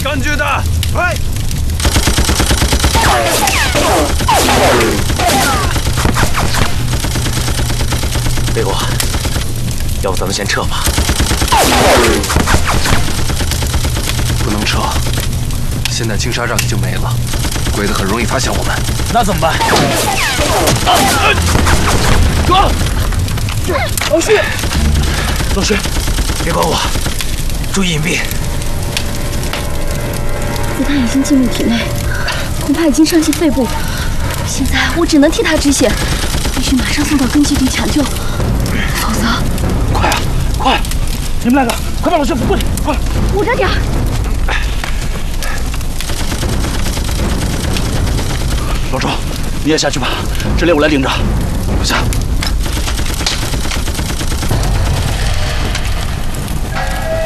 感觉的，快！ 别过，要不咱们先撤吧。 不能撤，现在金沙帐已经没了，鬼子很容易发现我们。 那怎么办？哥，老师，老师， 别管我，注意隐蔽。 子弹已经进入体内，恐怕已经伤进肺部。现在我只能替他止血，必须马上送到根据地抢救，否则…… 快啊，快！你们两个，快把老师扶过去，快！ 捂着点儿。 老周，你也下去吧，这里我来领着。 不下。